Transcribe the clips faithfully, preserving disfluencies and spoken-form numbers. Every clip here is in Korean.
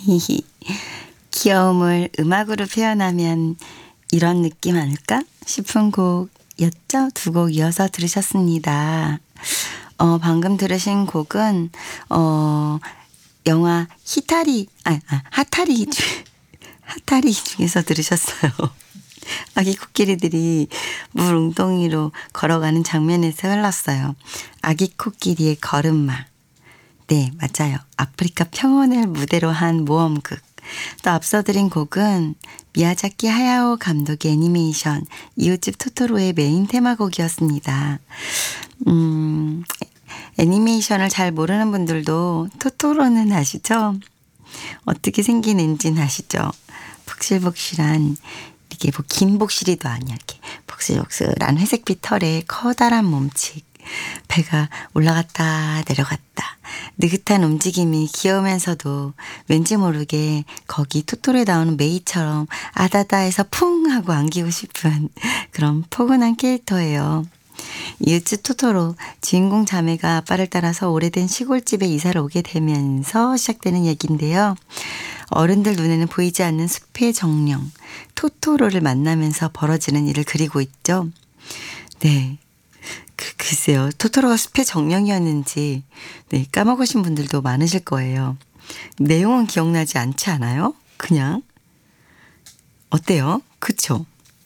히히. 귀여움을 음악으로 표현하면 이런 느낌 아닐까 싶은 곡이었죠. 두 곡 이어서 들으셨습니다. 어, 방금 들으신 곡은 어, 영화 히타리, 아, 아 하타리 중, 하타리 중에서 들으셨어요. 아기 코끼리들이 물 웅덩이로 걸어가는 장면에서 흘렀어요. 아기 코끼리의 걸음마. 네, 맞아요. 아프리카 평원을 무대로 한 모험극. 또 앞서 드린 곡은 미야자키 하야오 감독의 애니메이션 이웃집 토토로의 메인 테마곡이었습니다. 음, 애니메이션을 잘 모르는 분들도 토토로는 아시죠? 어떻게 생긴 엔진 아시죠? 복실복실한, 이게 뭐 긴 복실이도 아니야. 이렇게 복실복실한 회색빛 털에 커다란 몸칙. 배가 올라갔다 내려갔다. 느긋한 움직임이 귀여우면서도 왠지 모르게 거기 토토로에 나오는 메이처럼 아다다해서 풍 하고 안기고 싶은 그런 포근한 캐릭터예요. 이웃집 토토로, 주인공 자매가 아빠를 따라서 오래된 시골집에 이사를 오게 되면서 시작되는 얘기인데요. 어른들 눈에는 보이지 않는 숲의 정령, 토토로를 만나면서 벌어지는 일을 그리고 있죠. 네. 그, 글쎄요. 토토로가 숲의 정령이었는지 네, 까먹으신 분들도 많으실 거예요. 내용은 기억나지 않지 않아요? 그냥 어때요? 그쵸?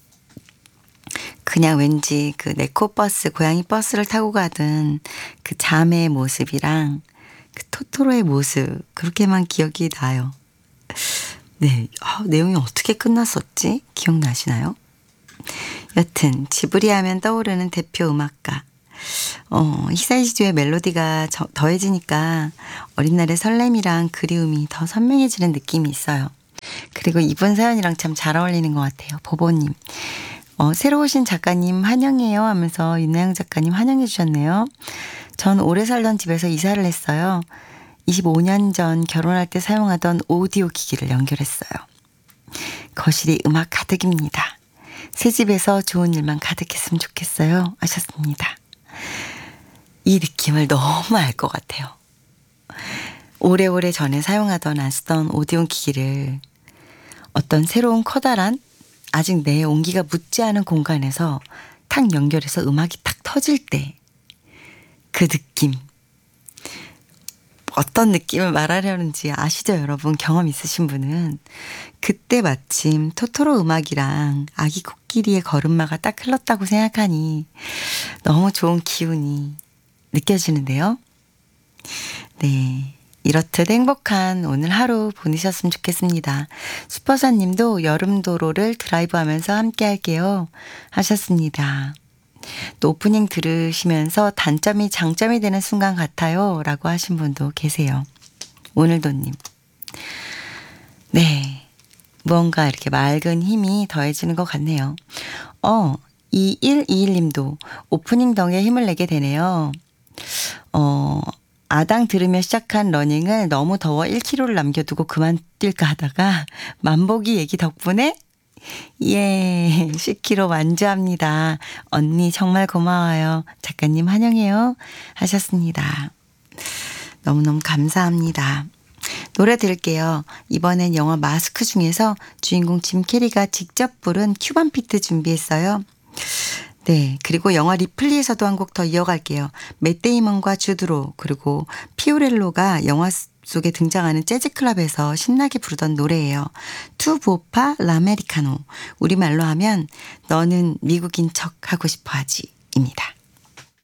그냥 왠지 그 네코버스, 고양이 버스를 타고 가던 그 자매의 모습이랑 그 토토로의 모습, 그렇게만 기억이 나요. 네, 아, 내용이 어떻게 끝났었지? 기억나시나요? 여튼 지브리 하면 떠오르는 대표 음악가. 어, 히사이시조의 멜로디가 저, 더해지니까 어린 날의 설렘이랑 그리움이 더 선명해지는 느낌이 있어요. 그리고 이분 사연이랑 참 잘 어울리는 것 같아요. 보보님. 어, 새로 오신 작가님 환영해요 하면서 윤나영 작가님 환영해 주셨네요. 전 오래 살던 집에서 이사를 했어요. 이십오 년 전 결혼할 때 사용하던 오디오 기기를 연결했어요. 거실이 음악 가득입니다. 새 집에서 좋은 일만 가득했으면 좋겠어요 하셨습니다. 이 느낌을 너무 알 것 같아요. 오래오래 전에 사용하던 안 쓰던 오디오 기기를 어떤 새로운 커다란 아직 내 온기가 묻지 않은 공간에서 탁 연결해서 음악이 탁 터질 때 그 느낌. 어떤 느낌을 말하려는지 아시죠, 여러분? 경험 있으신 분은. 그때 마침 토토로 음악이랑 아기 코끼리의 걸음마가 딱 흘렀다고 생각하니 너무 좋은 기운이 느껴지는데요. 네. 이렇듯 행복한 오늘 하루 보내셨으면 좋겠습니다. 슈퍼사님도 여름도로를 드라이브하면서 함께 할게요 하셨습니다. 또 오프닝 들으시면서 단점이 장점이 되는 순간 같아요 라고 하신 분도 계세요. 오늘도님. 네. 무언가 이렇게 맑은 힘이 더해지는 것 같네요. 어, 이일이일 님도 오프닝 덕에 힘을 내게 되네요. 어, 아당 들으며 시작한 러닝을 너무 더워 일 킬로미터를 남겨두고 그만 뛸까 하다가 만보기 얘기 덕분에 예, 십 킬로미터 완주합니다. 언니 정말 고마워요. 작가님 환영해요 하셨습니다. 너무너무 감사합니다. 노래 들을게요. 이번엔 영화 마스크 중에서 주인공 짐 캐리가 직접 부른 큐반 피트 준비했어요. 네, 그리고 영화 리플리에서도 한 곡 더 이어갈게요. 맷 데이먼과 주드로 그리고 피오렐로가 영화 속에 등장하는 재즈클럽에서 신나게 부르던 노래예요. 투 보파 라메리카노. 우리말로 하면 너는 미국인 척 하고 싶어 하지 입니다.